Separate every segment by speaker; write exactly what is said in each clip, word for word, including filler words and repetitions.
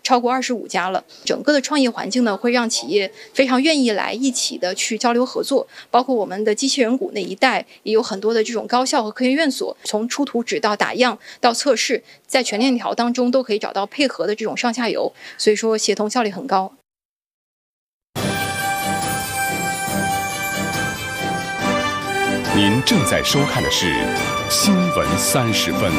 Speaker 1: 超过二十五家了。整个的创业环境呢，会让企业非常愿意来一起的去交流合作，包括我们的机器人股那一带也有很多的这种高校和科研院所，从出图纸到打样到测试，在全链条当中都可以找到配合的这种上下游，所以说协同效率很高。
Speaker 2: 您正在收看的是新闻三十分。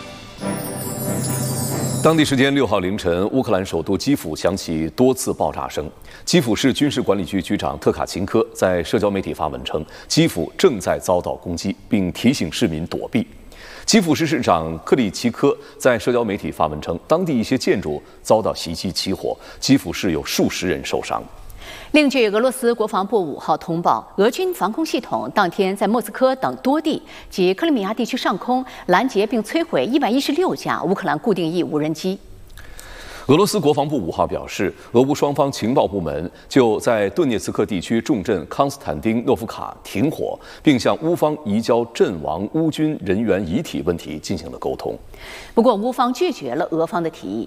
Speaker 2: 当地时间六号凌晨，乌克兰首都基辅响起多次爆炸声。基辅市军事管理局局长特卡琴科在社交媒体发文称，基辅正在遭到攻击，并提醒市民躲避。基辅市市长克里奇科在社交媒体发文称，当地一些建筑遭到袭击起火，基辅市有数十人受伤。
Speaker 3: 另据俄罗斯国防部五号通报，俄军防空系统当天在莫斯科等多地及克里米亚地区上空拦截并摧毁一百一十六架乌克兰固定翼无人机。
Speaker 2: 俄罗斯国防部五号表示，俄乌双方情报部门就在顿涅茨克地区重镇康斯坦丁诺夫卡停火，并向乌方移交阵亡乌军人员遗体问题进行了沟通。
Speaker 3: 不过，乌方拒绝了俄方的提议。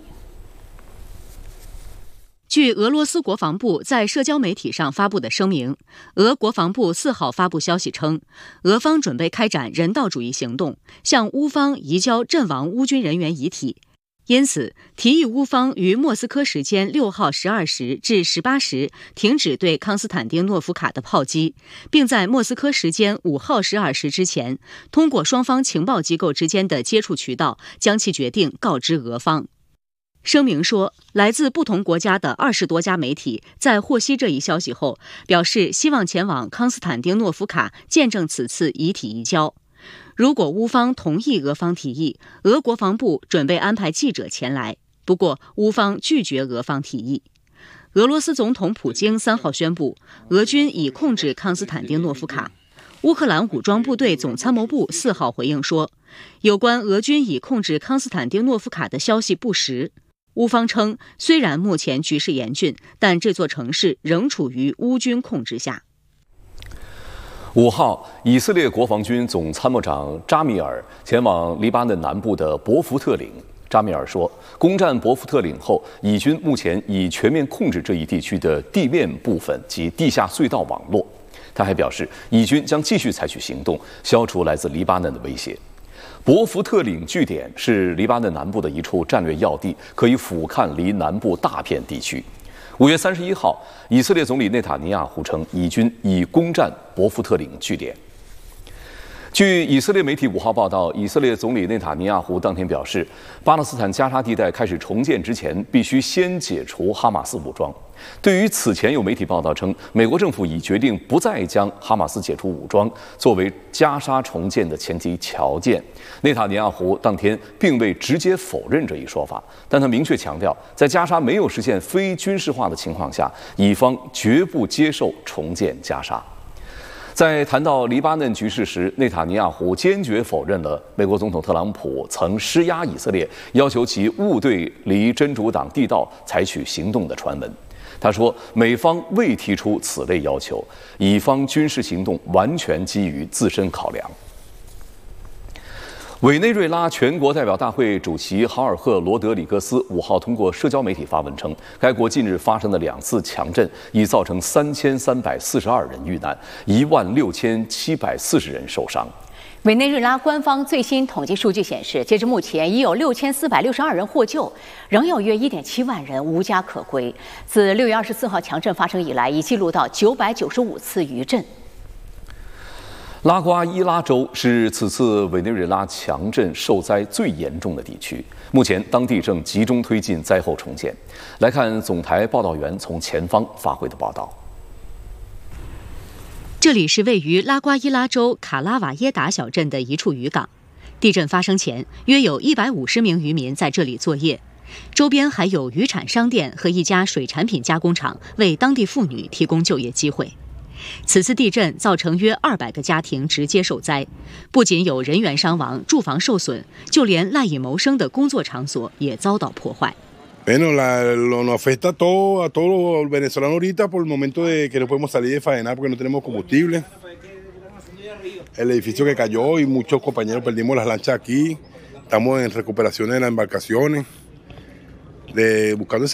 Speaker 4: 据俄罗斯国防部在社交媒体上发布的声明，俄国防部四号发布消息称，俄方准备开展人道主义行动，向乌方移交阵亡乌军人员遗体。因此，提议乌方于莫斯科时间六号十二时至十八时停止对康斯坦丁诺夫卡的炮击，并在莫斯科时间五号十二时之前，通过双方情报机构之间的接触渠道，将其决定告知俄方。声明说，来自不同国家的二十多家媒体在获悉这一消息后，表示希望前往康斯坦丁诺夫卡见证此次遗体移交。如果乌方同意俄方提议，俄国防部准备安排记者前来。不过，乌方拒绝俄方提议。俄罗斯总统普京三号宣布，俄军已控制康斯坦丁诺夫卡。乌克兰武装部队总参谋部四号回应说，有关俄军已控制康斯坦丁诺夫卡的消息不实。乌方称，虽然目前局势严峻，但这座城市仍处于乌军控制下。
Speaker 2: 五号，以色列国防军总参谋长扎米尔前往黎巴嫩南部的博福特岭。扎米尔说，攻占博福特岭后，以军目前已全面控制这一地区的地面部分及地下隧道网络。他还表示，以军将继续采取行动，消除来自黎巴嫩的威胁。博福特岭据点是黎巴嫩南部的一处战略要地，可以俯瞰离南部大片地区。五月三十一号，以色列总理内塔尼亚胡称，以军已攻占博福特岭据点。据以色列媒体五号报道，以色列总理内塔尼亚胡当天表示，巴勒斯坦加沙地带开始重建之前，必须先解除哈马斯武装。对于此前有媒体报道称，美国政府已决定不再将哈马斯解除武装作为加沙重建的前提条件，内塔尼亚胡当天并未直接否认这一说法，但他明确强调，在加沙没有实现非军事化的情况下，以方绝不接受重建加沙。在谈到黎巴嫩局势时，内塔尼亚胡坚决否认了美国总统特朗普曾施压以色列，要求其勿对离真主党地道采取行动的传闻。他说，美方未提出此类要求，以方军事行动完全基于自身考量。委内瑞拉全国代表大会主席豪尔赫·罗德里戈斯五号通过社交媒体发文称，该国近日发生的两次强震已造成三千三百四十二人遇难，一万六千七百四十人受伤。
Speaker 3: 委内瑞拉官方最新统计数据显示，截至目前已有六千四百六十二人获救，仍有约一点七万人无家可归。自六月二十四号强震发生以来，已记录到九百九十五次余震。
Speaker 2: 拉瓜伊拉州是此次委内瑞拉强震受灾最严重的地区，目前当地正集中推进灾后重建。来看总台报道员从前方发回的报道。
Speaker 4: 这里是位于拉瓜伊拉州卡拉瓦耶达小镇的一处渔港。地震发生前，约有一百五十名渔民在这里作业，周边还有渔产商店和一家水产品加工厂，为当地妇女提供就业机会。此次地震造成约二百个家庭直接受灾，不仅有人员伤亡、住房受损，就连赖以谋生的工作场所也遭到破坏。
Speaker 5: Bueno, la, lo, nos afecta a todo, a todos los venezolanos ahorita por el momento de que no podemos salir de faenar porque no tenemos combustible. El edificio que cayó y muchos compañeros perdimos las lanchas aquí. Estamos en recuperación de las embarcaciones, de buscando